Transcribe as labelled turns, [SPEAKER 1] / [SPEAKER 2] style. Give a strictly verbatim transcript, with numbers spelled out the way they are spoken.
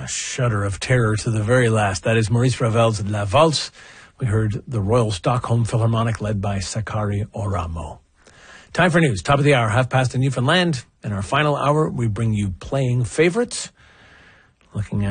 [SPEAKER 1] A shudder of terror to the very last. That is Maurice Ravel's La Valse. We heard the Royal Stockholm Philharmonic led by Sakari Oramo. Time for news. Top of the hour, half past in Newfoundland. In our final hour, we bring you playing favorites. Looking at